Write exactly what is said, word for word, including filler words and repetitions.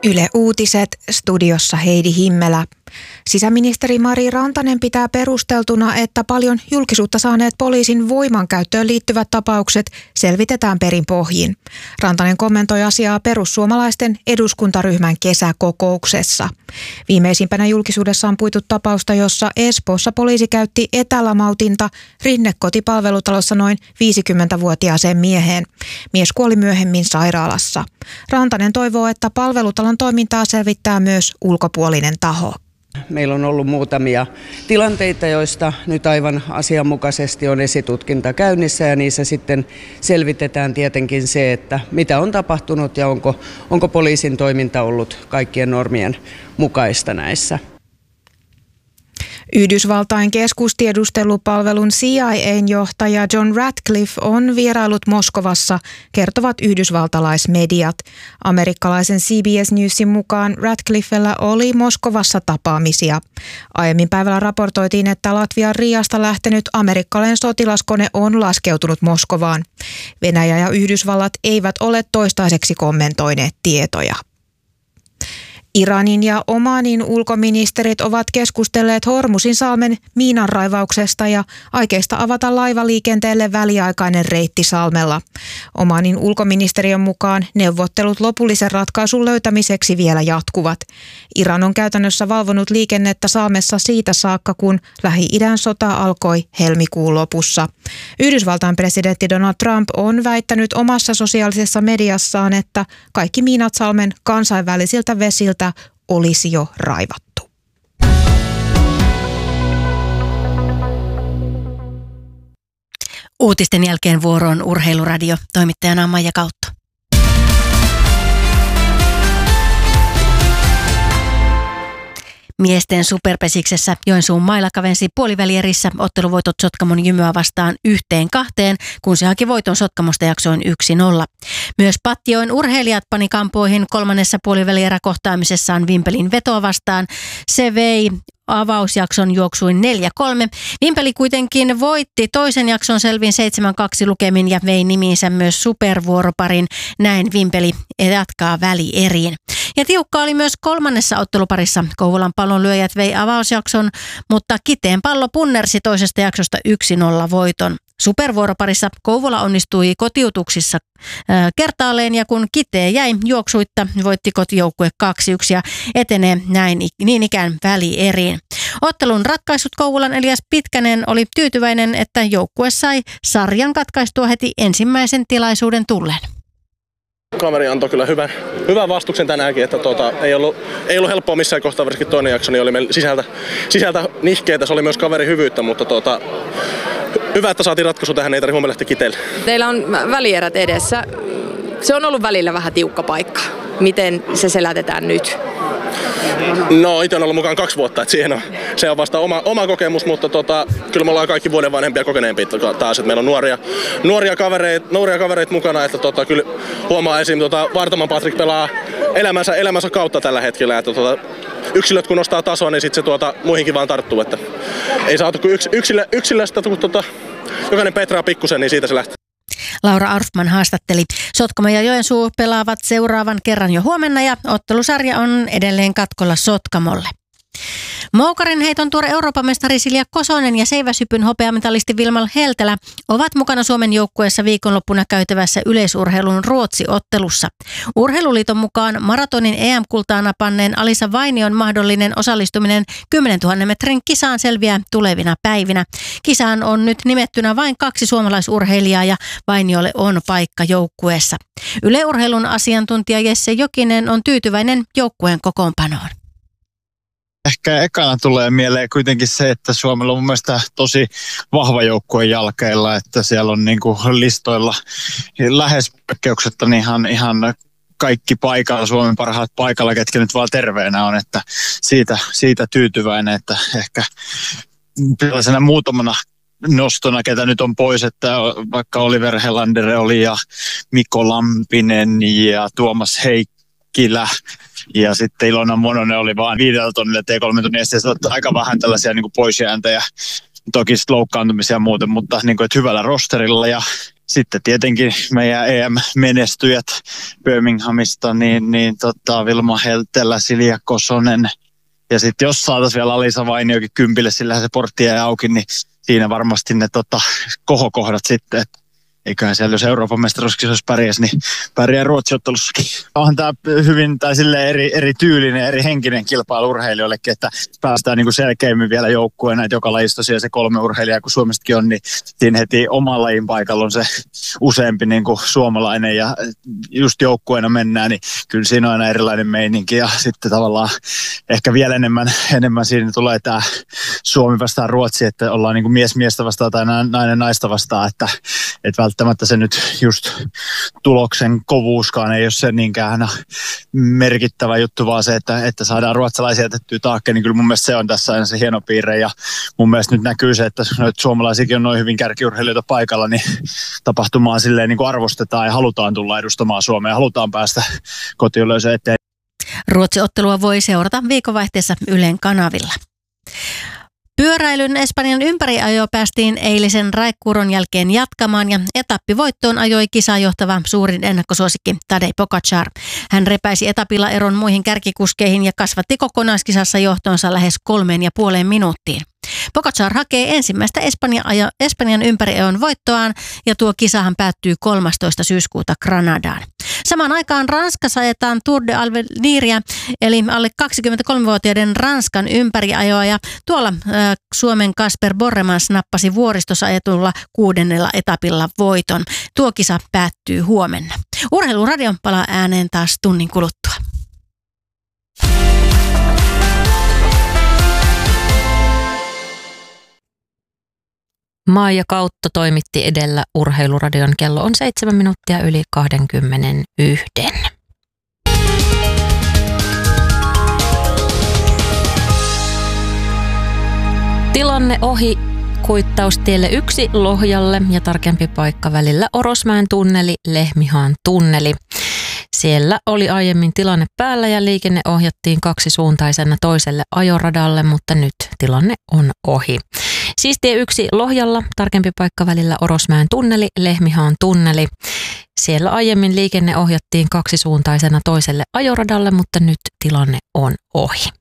Yle Uutiset, studiossa Heidi Himmelä. Sisäministeri Mari Rantanen pitää perusteltuna, että paljon julkisuutta saaneet poliisin voimankäyttöön liittyvät tapaukset selvitetään perin pohjin. Rantanen kommentoi asiaa perussuomalaisten eduskuntaryhmän kesäkokouksessa. Viimeisimpänä julkisuudessa on puitu tapausta, jossa Espoossa poliisi käytti etälamautinta Rinne-kotipalvelutalossa noin viisikymmentävuotiaaseen mieheen. Mies kuoli myöhemmin sairaalassa. Rantanen toivoo, että palvelutalon toimintaa selvittää myös ulkopuolinen taho. Meillä on ollut muutamia tilanteita, joista nyt aivan asianmukaisesti on esitutkinta käynnissä ja niissä sitten selvitetään tietenkin se, että mitä on tapahtunut ja onko, onko poliisin toiminta ollut kaikkien normien mukaista näissä. Yhdysvaltain keskustiedustelupalvelun C I A:n johtaja John Ratcliffe on vierailut Moskovassa, kertovat yhdysvaltalaismediat. Amerikkalaisen C B S Newsin mukaan Ratcliffellä oli Moskovassa tapaamisia. Aiemmin päivällä raportoitiin, että Latvian Riasta lähtenyt amerikkalainen sotilaskone on laskeutunut Moskovaan. Venäjä ja Yhdysvallat eivät ole toistaiseksi kommentoineet tietoja. Iranin ja Omanin ulkoministerit ovat keskustelleet Hormuzinsalmen miinanraivauksesta ja aikeista avata laivaliikenteelle väliaikainen reitti salmella. Omanin ulkoministeriön mukaan neuvottelut lopullisen ratkaisun löytämiseksi vielä jatkuvat. Iran on käytännössä valvonut liikennettä Salmessa siitä saakka, kun Lähi-idän sota alkoi helmikuun lopussa. Yhdysvaltain presidentti Donald Trump on väittänyt omassa sosiaalisessa mediassaan, että kaikki miinat salmen kansainvälisiltä vesiltä olisi jo raivattu. Uutisten jälkeen vuoroon Urheiluradio. Toimittajana Maija Kautto. Miesten superpesiksessä Joensuun Maila kavensi puolivälierissä otteluvoitot Sotkamon Jymyä vastaan yhteen kahteen, kun se haki voiton Sotkamosta jaksoin yksi nolla. Myös Patjoen urheilijat pani kampoihin kolmannessa puolivälieräkohtaamisessaan Vimpelin vetoa vastaan. Se vei avausjakson juoksuin neljä kolme. Vimpeli kuitenkin voitti toisen jakson selvin seitsemän kaksi lukemin ja vei nimiinsä myös supervuoroparin. Näin Vimpeli jatkaa välieriin. Ja tiukka oli myös kolmannessa otteluparissa. Kouvolan pallonlyöjät vei avausjakson, mutta Kiteen pallo punnersi toisesta jaksosta yksi nolla voiton. Supervuoroparissa Kouvola onnistui kotiutuksissa äh, kertaalleen ja kun Kitee jäi juoksuitta, voitti kotijoukkue kaksi yksi ja etenee näin niin ikään välieriin. Ottelun ratkaisut Kouvolan Elias Pitkänen oli tyytyväinen, että joukkue sai sarjan katkaistua heti ensimmäisen tilaisuuden tulleen. Kaveri antoi kyllä hyvän, hyvän vastuksen tänäänkin, että tuota, ei, ollut, ei ollut helppoa missään kohtaa, varsinkin toinen jakso, niin oli meillä sisältä, sisältä nihkeitä, se oli myös kaverin hyvyyttä, mutta tuota, hyvä, että saatiin ratkaisu tähän, ei tarvitse huomenna lähteä Kiteelle. Teillä on välierät edessä. Se on ollut välillä vähän tiukka paikka. Miten se selätetään nyt? No, itse on ollut mukaan kaksi vuotta, että siihen on, se on vasta oma, oma kokemus, mutta tota, kyllä me ollaan kaikki vuoden vanhempia kokeneempia taas, että meillä on nuoria, nuoria, kavereita, nuoria kavereita mukana, että tota, kyllä huomaa esim. Tota, Vartaman Patrik pelaa elämänsä, elämänsä kautta tällä hetkellä, että tota, yksilöt kun nostaa tasoa, niin sitten se tuota, muihinkin vaan tarttuu, että ei saatu kuin yks, yksilö, yksilöstä, kun tota, jokainen petraa pikkusen, niin siitä se lähtee. Laura Arfman haastatteli. Sotkamo ja Joensuu pelaavat seuraavan kerran jo huomenna ja ottelusarja on edelleen katkolla Sotkamolle. Moukarin heiton tuore Euroopan mestari Silja Kosonen ja seiväshypyn hopeamitalisti Vilmal Heltelä ovat mukana Suomen joukkueessa viikonloppuna käytävässä yleisurheilun Ruotsi-ottelussa. Urheiluliiton mukaan maratonin E M-kultaa napanneen Alisa Vainion mahdollinen osallistuminen kymmenentuhannen metrin kisaan selviää tulevina päivinä. Kisaan on nyt nimettynä vain kaksi suomalaisurheilijaa ja Vainiolle on paikka joukkueessa. Yle Urheilun asiantuntija Jesse Jokinen on tyytyväinen joukkueen kokoonpanoon. Ehkä ekana tulee mieleen kuitenkin se, että Suomella on mun mielestä tosi vahva joukkue jalkeilla, että siellä on niin kuin listoilla lähes poikkeuksetta niin ihan, ihan kaikki paikalla, Suomen parhaat paikalla, ketkä nyt vaan terveenä on, että siitä, siitä tyytyväinen, että ehkä tällaisena muutamana nostona, ketä nyt on pois, että vaikka Oliver Helander oli ja Mikko Lampinen ja Tuomas Heikkilä ja sitten Ilona Mononen oli vaan viidellä tonnilla T kolme tunnin esteessä, aika vähän tällaisia niin kuin poisjääntejä, toki sitten loukkaantumisia ja muuten, mutta niin kuin, että hyvällä rosterilla ja sitten tietenkin meidän E M-menestyjät Birminghamista, niin, niin tota, Vilma Heltelä, Silja Kosonen. Ja sitten jos saataisiin vielä Alisa Vainiokin kympille, sillä se portti jäi auki, niin siinä varmasti ne tota, kohokohdat sitten, että eiköhän siellä, jos Euroopan mestaruuskisoissa pärjäs, niin pärjää Ruotsi-ottelussakin. Onhan tämä hyvin tai silleen eri, eri tyylinen, eri henkinen kilpailu urheilijoillekin, että päästään niin kuin selkeämmin vielä joukkueen näitä joka lajistosia se kolme urheilijaa, kun Suomestakin on, niin siinä heti oman lajin paikalla on se useampi niin kuin suomalainen ja just joukkueena mennään, niin kyllä siinä on aina erilainen meininki ja sitten tavallaan ehkä vielä enemmän, enemmän siinä tulee tämä Suomi vastaan Ruotsi, että ollaan niin kuin mies miestä vastaan tai nainen naista vastaan, että, että välttämättä se nyt just tuloksen kovuuskaan ei ole se niinkään merkittävä juttu, vaan se, että, että saadaan ruotsalaisia jätettyä taakke, niin kyllä mun mielestä se on tässä aina se hieno piirre. Ja mun mielestä nyt näkyy se, että suomalaisikin on noin hyvin kärkiurheilijoita paikalla, niin tapahtumaa silleen niin kuin arvostetaan ja halutaan tulla edustamaan Suomea, halutaan päästä kotiyleisöön eteen. Ruotsi-ottelua voi seurata viikonvaihteessa Ylen kanavilla. Pyöräilyn Espanjan ympäriajo päästiin eilisen raikuron jälkeen jatkamaan ja etappivoittoon ajoi kisaa johtava suurin ennakkosuosikki Tadej Pogačar. Hän repäisi etapilla eron muihin kärkikuskeihin ja kasvatti kokonaiskisassa johtonsa lähes kolmeen ja puoleen minuuttiin. Pogačar hakee ensimmäistä Espanjan, Espanjan ympäriajon voittoaan ja tuo kisahan päättyy kolmastoista syyskuuta Granadaan. Samaan aikaan Ranskassa ajetaan Tour de Alveniria, eli alle kaksikymmentäkolmevuotiaiden Ranskan ympäriajoa, ja tuolla äh, Suomen Kasper Borremans nappasi vuoristossa ajetulla kuudennella etapilla voiton. Tuo kisa päättyy huomenna. Urheiluradio palaa ääneen taas tunnin kuluttua. Maija Kautto toimitti edellä Urheiluradion. Kello on seitsemän minuuttia yli kaksikymmentäyksi. Tilanne ohi Kuittaustielle yksi Lohjalle ja tarkempi paikka välillä Orosmäen tunneli, Lehmihaan tunneli. Siellä oli aiemmin tilanne päällä ja liikenne ohjattiin kaksisuuntaisena toiselle ajoradalle, mutta nyt tilanne on ohi. Siis tie yksi Lohjalla, tarkempi paikka välillä Orosmäen tunneli, Lehmihaan tunneli. Siellä aiemmin liikenne ohjattiin kaksisuuntaisena toiselle ajoradalle, mutta nyt tilanne on ohi.